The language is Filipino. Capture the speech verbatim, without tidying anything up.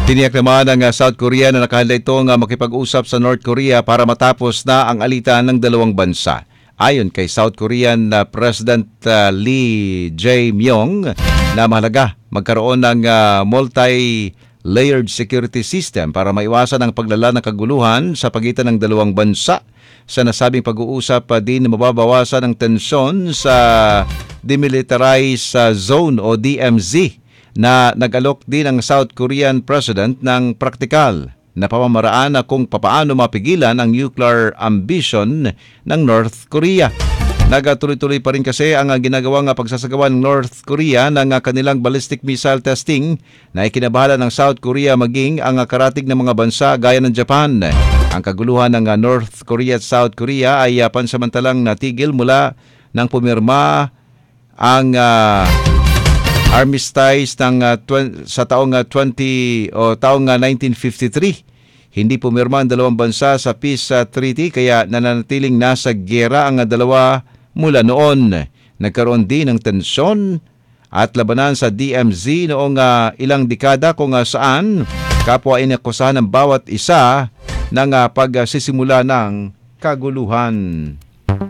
Tiniyak naman ng uh, South Korea na nakahanda itong uh, makipag-usap sa North Korea para matapos na ang alitan ng dalawang bansa. Ayon kay South Korean uh, President uh, Lee Jae-myung na mahalaga magkaroon ng uh, multi-layered security system para maiwasan ang paglala ng kaguluhan sa pagitan ng dalawang bansa. Sa nasabing pag-uusap uh, din mababawasan ang tensyon sa Demilitarized uh, Zone o D M Z na nag-alok din ang South Korean President ng praktikal na pamamaraan na kung papaano mapigilan ang nuclear ambition ng North Korea. Nagatuloy-tuloy pa rin kasi ang ginagawang pagsasagawa ng North Korea ng kanilang ballistic missile testing na ikinabahala ng South Korea maging ang karatig ng mga bansa gaya ng Japan. Ang kaguluhan ng North Korea at South Korea ay pansamantalang natigil mula nang pumirma ang uh, armistice ng uh, tw- sa taong uh, twenty o taong uh, nineteen fifty-three. Hindi pumirma ang dalawang bansa sa peace uh, treaty kaya nananatiling nasa giyera ang uh, dalawa mula noon. Nagkaroon din ng tensyon at labanan sa D M Z noong uh, ilang dekada kung uh, saan kapwa inakusahan ng bawat isa ng uh, pagsisimula ng kaguluhan.